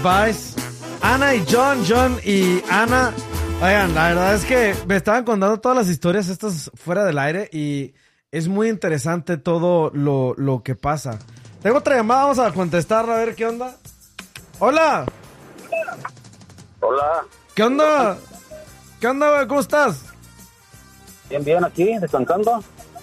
Advice. Ana y John y Ana. Oigan, la verdad es que me estaban contando todas las historias estas fuera del aire y es muy interesante todo lo que pasa. Tengo otra llamada, vamos a contestarla a ver qué onda. Hola. Hola. ¿Qué onda? ¿Qué onda, güey? ¿Cómo estás? Bien, aquí, descansando.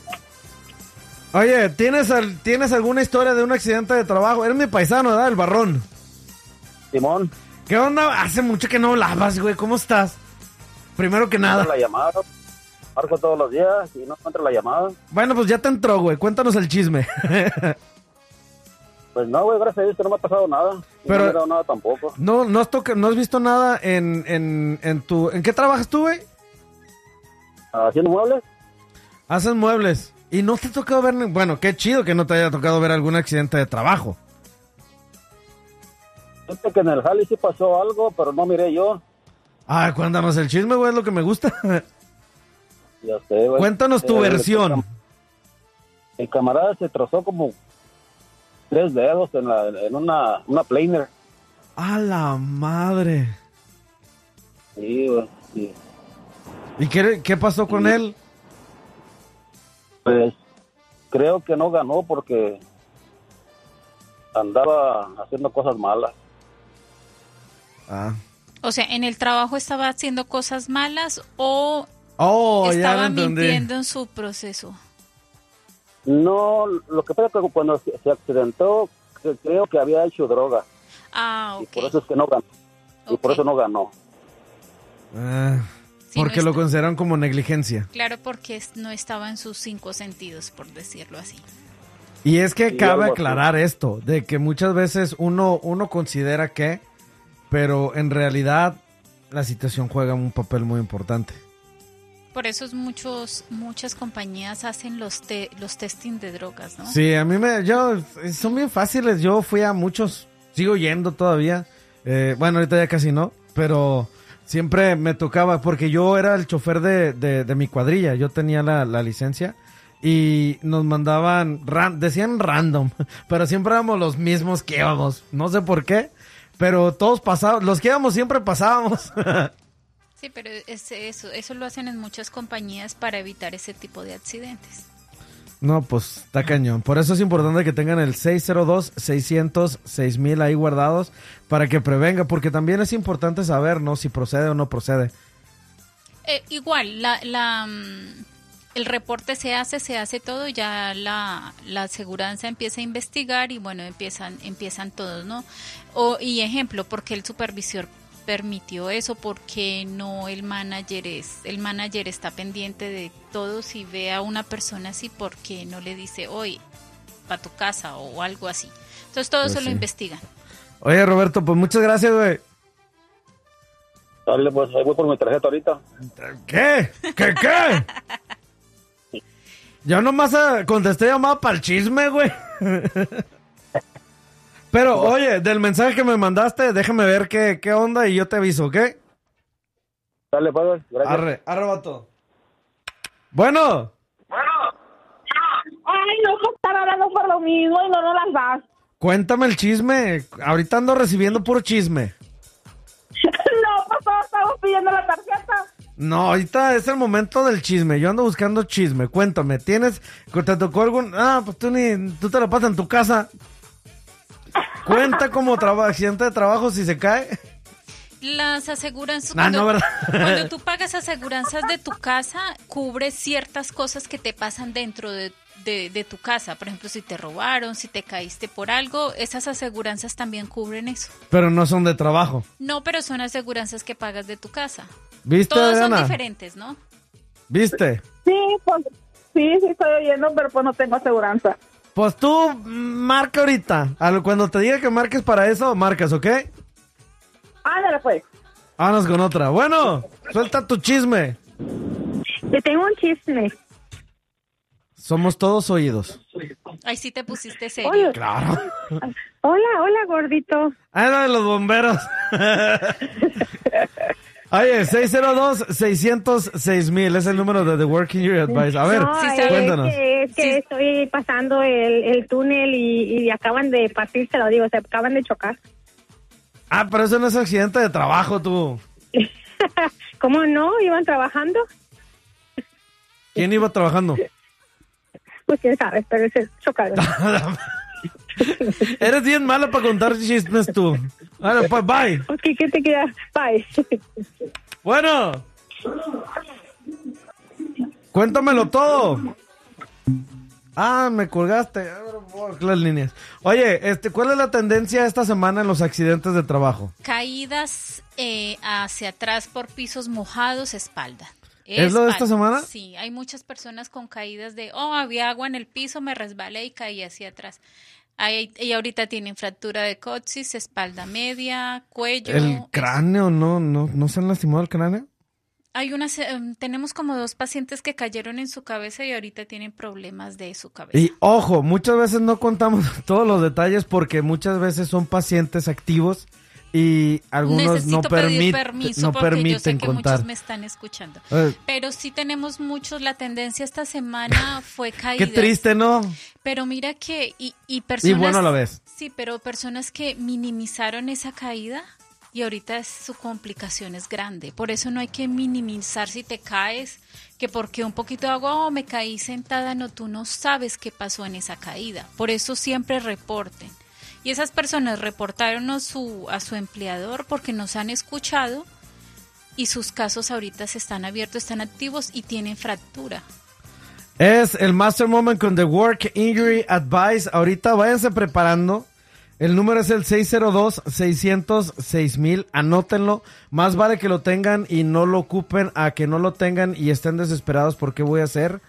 Oye, ¿tienes alguna historia de un accidente de trabajo? Eres mi paisano, ¿verdad? El Barrón. Simón. ¿Qué onda? Hace mucho que no hablabas, güey. ¿Cómo estás? Primero que nada. La llamada. Marco todos los días y no encuentro la llamada. Bueno, pues ya te entró, güey. Cuéntanos el chisme. Pues no, güey, gracias a Dios que no me ha pasado nada. Pero no me ha dado nada tampoco. No has visto nada en tu... ¿En qué trabajas tú, güey? ¿Haciendo muebles? Haces muebles. Y no te ha tocado ver... Bueno, qué chido que no te haya tocado ver algún accidente de trabajo. Siento que en el jale sí pasó algo, pero no miré yo. Ah, cuéntanos el chisme, güey, es lo que me gusta. Ya sé, güey. Cuéntanos tu versión. El camarada se trozó como 3 dedos en una planer. ¡A la madre! Sí, güey, sí. ¿Y qué pasó con él? Pues creo que no ganó porque andaba haciendo cosas malas. Ah. O sea, ¿en el trabajo estaba haciendo cosas malas o ya estaba lo entendí. mintiendo en su proceso? No, lo que pasa es que cuando se accidentó, creo que había hecho droga. Ah, ok. Y por eso es que no ganó. Y por eso no ganó. Sí, porque no lo está... consideran como negligencia. Claro, porque no estaba en sus 5 sentidos, por decirlo así. Y es que Sí, cabe algo así. aclarar esto, de que muchas veces uno considera que, pero en realidad la situación juega un papel muy importante. Por eso muchas compañías hacen los testing de drogas, ¿no? Sí, a mí son bien fáciles, yo fui a muchos, sigo yendo todavía, bueno, ahorita ya casi no, pero siempre me tocaba, porque yo era el chofer de mi cuadrilla, yo tenía la licencia. Y nos mandaban, decían random, pero siempre éramos los mismos que íbamos. No sé por qué, pero todos pasábamos, los que íbamos siempre pasábamos. Sí, pero eso lo hacen en muchas compañías para evitar ese tipo de accidentes. No, pues está cañón. Por eso es importante que tengan el 602-600-6000 ahí guardados para que prevenga, porque también es importante saber, ¿no? Si procede o no procede. Igual, el reporte se hace todo, ya la aseguranza empieza a investigar y bueno, empiezan todos, ¿no? Y ejemplo, ¿por qué el supervisor permitió eso? Porque no el manager está pendiente de todo. Si ve a una persona así, ¿por qué no le dice, oye, para tu casa o algo así? Entonces todo Pues eso sí. lo investigan. Oye, Roberto, pues muchas gracias, güey. Dale, pues ahí voy por mi tarjeta ahorita. ¿Qué? ¿Qué? Yo nomás contesté llamada para el chisme, güey. Pero, oye, del mensaje que me mandaste, déjame ver qué onda y yo te aviso, ¿ok? Dale, pues, gracias. Arre, vato. Bueno. Ay, no, pues están hablando por lo mismo y no las das. Cuéntame el chisme. Ahorita ando recibiendo puro chisme. No, pues todos estamos pidiendo la tarjeta. No, ahorita es el momento del chisme. Yo ando buscando chisme. Cuéntame, ¿te tocó algún... pues tú te lo pasas en tu casa. Cuenta como accidente de trabajo si se cae. Las aseguranzas, No, ¿verdad? cuando tú pagas aseguranzas de tu casa, cubre ciertas cosas que te pasan dentro de tu casa. Por ejemplo, si te robaron, si te caíste por algo, esas aseguranzas también cubren eso. Pero no son de trabajo. No, pero son aseguranzas que pagas de tu casa. ¿Viste, Todos son Diana? diferentes, ¿no? ¿Viste? Sí, pues, sí estoy oyendo, pero pues no tengo aseguranza. Pues tú marca ahorita. Cuando te diga que marques para eso, marcas, ¿ok? Ándale, pues. Vámonos con otra. Bueno, suelta tu chisme. Te tengo un chisme. Somos todos oídos. Ahí sí te pusiste serio. Oye, Claro. hola, gordito. La de los bomberos. Oye, 602-600-6000 es el número de The Working Your Advice. A ver, No, cuéntanos. es que estoy pasando el túnel y acaban de partirse, lo digo, se acaban de chocar. Ah, pero eso no es accidente de trabajo, tú. ¿Cómo no? ¿Iban trabajando? ¿Quién iba trabajando? Pues quién sabe, pero se chocaron. Eres bien mala para contar chismes tú. Bueno, pues bye. Ok, ¿qué te queda? Bye. Bueno. Cuéntamelo todo. Ah, me colgaste. Las líneas. Oye, ¿cuál es la tendencia esta semana en los accidentes de trabajo? Caídas hacia atrás por pisos mojados, espalda. ¿Es lo de esta semana? Sí, hay muchas personas con caídas de, había agua en el piso, me resbalé y caí hacia atrás. Y ahorita tienen fractura de coxis, espalda media, cuello. ¿El cráneo? ¿No se han lastimado el cráneo? Tenemos como 2 pacientes que cayeron en su cabeza y ahorita tienen problemas de su cabeza. Y ojo, muchas veces no contamos todos los detalles porque muchas veces son pacientes activos y algunos no permiten yo sé que contar. Muchos me están escuchando. Pero sí tenemos muchos. La tendencia esta semana fue caídas. Qué triste, ¿no? Pero mira que y personas. Y bueno a la vez. Sí, pero personas que minimizaron esa caída y ahorita su complicación es grande. Por eso no hay que minimizar si te caes, que porque un poquito de agua me caí sentada, no, tú no sabes qué pasó en esa caída. Por eso siempre reporten. Y esas personas reportaron a su empleador porque nos han escuchado y sus casos ahorita están abiertos, están activos y tienen fractura. Es el Master Moment con The Work Injury Advice. Ahorita váyanse preparando. El número es el 602-600-6000. Anótenlo. Más vale que lo tengan y no lo ocupen a que no lo tengan y estén desesperados por qué voy a hacer.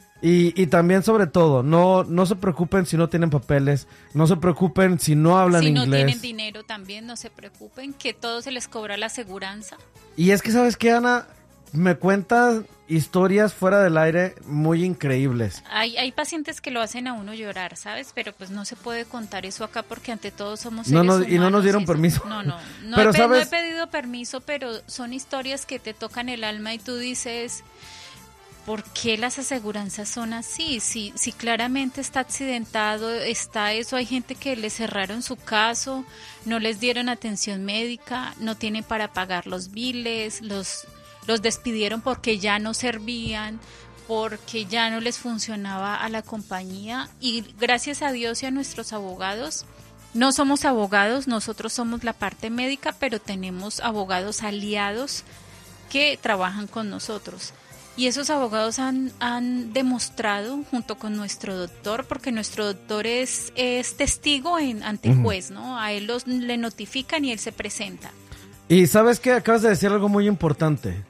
Y también, sobre todo, no se preocupen si no tienen papeles, no se preocupen si no hablan inglés. Si no tienen dinero también, no se preocupen, que todo se les cobra la aseguranza. Y es que, ¿sabes qué, Ana? Me cuentas historias fuera del aire muy increíbles. Hay pacientes que lo hacen a uno llorar, ¿sabes? Pero pues no se puede contar eso acá porque ante todo somos seres humanos. Y no nos dieron permiso. No Pero, no he pedido permiso, pero son historias que te tocan el alma y tú dices... ¿Por qué las aseguranzas son así? Si claramente está accidentado, está eso, hay gente que le cerraron su caso, no les dieron atención médica, no tienen para pagar los biles, los despidieron porque ya no servían, porque ya no les funcionaba a la compañía y gracias a Dios y a nuestros abogados, no somos abogados, nosotros somos la parte médica, pero tenemos abogados aliados que trabajan con nosotros. Y esos abogados han demostrado junto con nuestro doctor, porque nuestro doctor es testigo ante el juez, ¿no? A él le notifican y él se presenta. Y ¿sabes qué? Acabas de decir algo muy importante,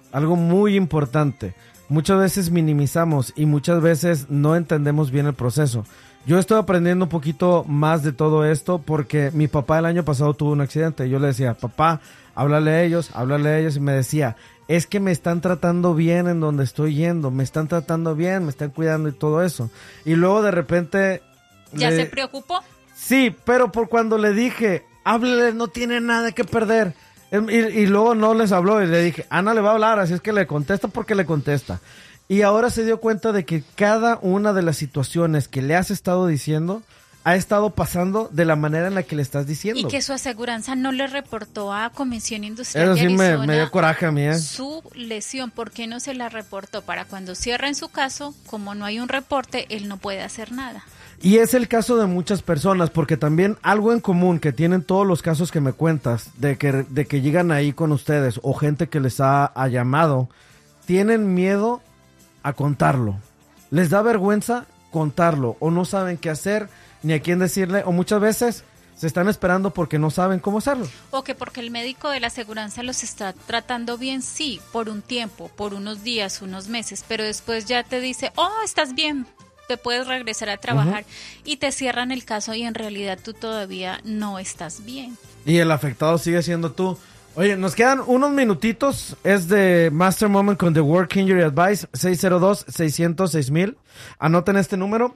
Muchas veces minimizamos y muchas veces no entendemos bien el proceso. Yo estoy aprendiendo un poquito más de todo esto porque mi papá el año pasado tuvo un accidente. Yo le decía, papá, háblale a ellos, y me decía... Es que me están tratando bien en donde estoy yendo, me están tratando bien, me están cuidando y todo eso. Y luego de repente... ¿Ya se preocupó? Sí, pero por cuando le dije, háblele, no tiene nada que perder. Y luego no les habló y le dije, Ana le va a hablar, así es que le contesta porque le contesta. Y ahora se dio cuenta de que cada una de las situaciones que le has estado diciendo... ha estado pasando de la manera en la que le estás diciendo. Y que su aseguranza no le reportó a Comisión Industrial Eso de sí Arizona me dio coraje a mí, su lesión. ¿Por qué no se la reportó? Para cuando cierren su caso, como no hay un reporte, él no puede hacer nada. Y es el caso de muchas personas, porque también algo en común que tienen todos los casos que me cuentas, de que llegan ahí con ustedes, o gente que les ha llamado, tienen miedo a contarlo. Les da vergüenza contarlo, o no saben qué hacer, ni a quién decirle, o muchas veces se están esperando porque no saben cómo hacerlo. O que porque el médico de la aseguranza los está tratando bien, sí, por un tiempo, por unos días, unos meses, pero después ya te dice, estás bien, te puedes regresar a trabajar, y te cierran el caso y en realidad tú todavía no estás bien. Y el afectado sigue siendo tú. Oye, nos quedan unos minutitos, es de Master Moment con The Work Injury Advice, 602-600-6000. Anoten este número.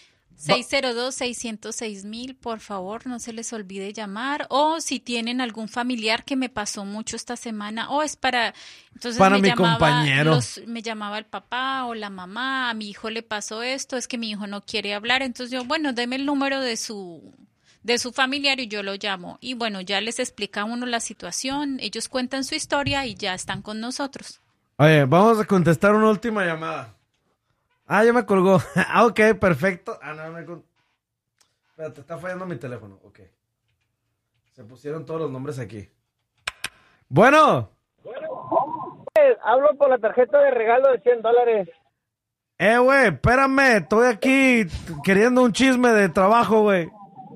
602-606,000, por favor, no se les olvide llamar. O si tienen algún familiar, que me pasó mucho esta semana, es para... Entonces para mi compañero. Me llamaba el papá o la mamá, a mi hijo le pasó esto, es que mi hijo no quiere hablar. Entonces yo, deme el número de su de su familiar y yo lo llamo. Y bueno, ya les explica a uno la situación, ellos cuentan su historia y ya están con nosotros. Oye, vamos a contestar una última llamada. Ah, ya me colgó. Ah, ok, perfecto. Ah, no, espérate, está fallando mi teléfono. Ok. Se pusieron todos los nombres aquí. Bueno. Hablo por la tarjeta de regalo de $100. Güey, espérame. Estoy aquí queriendo un chisme de trabajo, güey.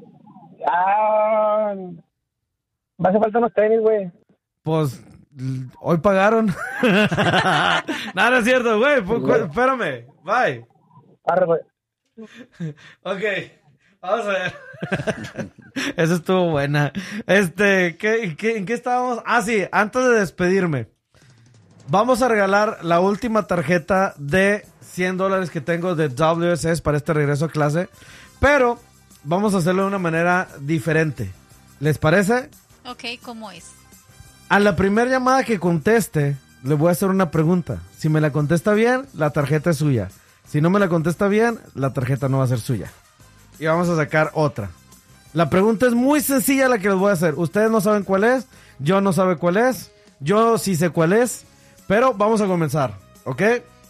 Ah, me hace falta unos tenis, güey. Pues, hoy pagaron. Nada, no es cierto, güey. Espérame. Bye. Arre, güey. Ok, vamos a ver. Eso estuvo buena. ¿En qué estábamos? Ah, sí, antes de despedirme. Vamos a regalar la última tarjeta de $100 que tengo de WSS para este regreso a clase. Pero vamos a hacerlo de una manera diferente. ¿Les parece? Ok, ¿cómo es? A la primera llamada que conteste, le voy a hacer una pregunta. Si me la contesta bien, la tarjeta es suya. Si no me la contesta bien, la tarjeta no va a ser suya. Y vamos a sacar otra. La pregunta es muy sencilla la que les voy a hacer. Ustedes no saben cuál es, yo no sabe cuál es, yo sí sé cuál es, pero vamos a comenzar, ¿ok?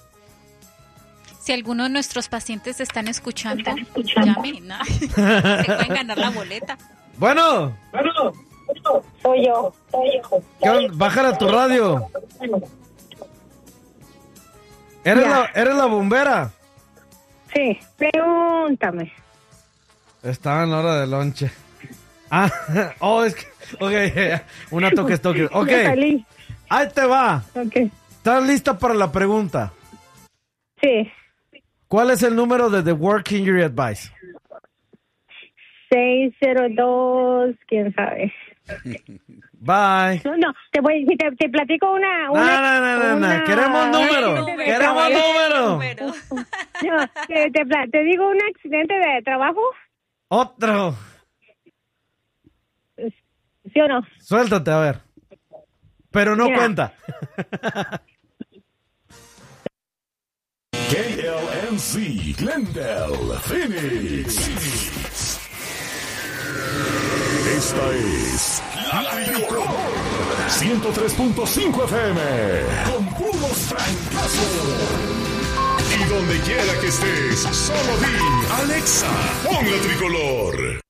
Si alguno de nuestros pacientes están escuchando, llamen, ¿no? Se pueden ganar la boleta. Bueno. Soy yo. ¿Qué onda? Bájale a tu radio. ¿Eres la bombera? Sí, pregúntame. Estaba en la hora de lonche. Ah, es que... Ok, una toques. Ok, Ya salí. ahí te va. Ok. ¿Estás lista para la pregunta? Sí. ¿Cuál es el número de The Work Injury Advice? 602, quién sabe. Bye. No, te platico una. No. Queremos número. Queremos número. No, te digo un accidente de trabajo. Otro. ¿Sí o no? Suéltate, a ver. Pero no Mira. cuenta. KLMC, Glendale, Phoenix. Esta es La Tricolor 103.5 FM con puros francazos. Y donde quiera que estés, solo di Alexa, pon La Tricolor.